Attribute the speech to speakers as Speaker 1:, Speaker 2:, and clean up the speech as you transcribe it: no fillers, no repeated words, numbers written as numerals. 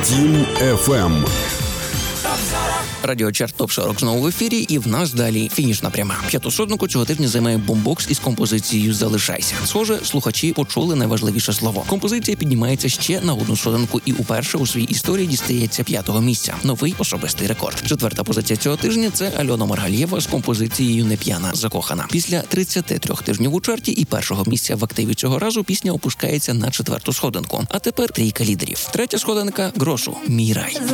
Speaker 1: Дім ФМ.
Speaker 2: Радіочарт ТОП-40 знову в ефірі, і в нас далі фінішна пряма. П'яту сходинку цього тижня займає бумбокс із композицією «Залишайся». Схоже, слухачі почули найважливіше слово. Композиція піднімається ще на одну сходинку і уперше у своїй історії дістається 5-го місця. Новий особистий рекорд. 4-та позиція цього тижня – це Альона Маргалієва з композицією «Не п'яна, закохана». Після 33 тижнів у чарті і першого місця в активі цього разу пісня опускається на 4-ту сходинку. А тепер трійка лідерів. 3-я сходинка – Грошу «Мій рай».